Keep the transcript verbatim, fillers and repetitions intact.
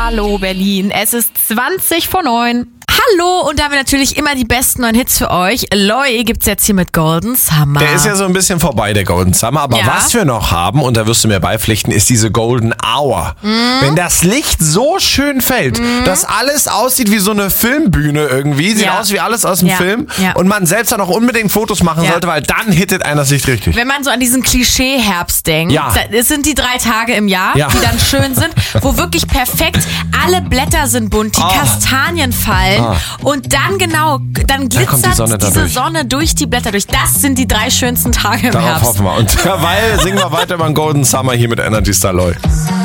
Hallo Berlin, es ist zwanzig vor neun. Hallo, und da haben wir natürlich immer die besten neuen Hits für euch. Loi gibt's jetzt hier mit Golden Summer. Der ist ja so ein bisschen vorbei, der Golden Summer. Aber Ja. was wir noch haben, und da wirst du mir beipflichten, ist diese Golden Hour. Mhm. Wenn das Licht so schön fällt, mhm. dass alles aussieht wie so eine Filmbühne irgendwie, sieht Ja. aus wie alles aus dem Ja. Film, Ja. und man selbst dann auch unbedingt Fotos machen Ja. sollte, weil dann hittet einer das Licht richtig. Wenn man so an diesen Klischee-Herbst denkt, Ja. es sind die drei Tage im Jahr, Ja. die dann schön sind, wo wirklich perfekt alle Blätter sind bunt, die Oh. Kastanien fallen Ah. und dann genau, dann glitzert kommt die Sonne da diese durch. Sonne durch die Blätter durch. Das sind die drei schönsten Tage im Darauf Herbst. hoffen wir. Und derweil singen wir weiter über den Golden Summer hier mit Energy Star Loi.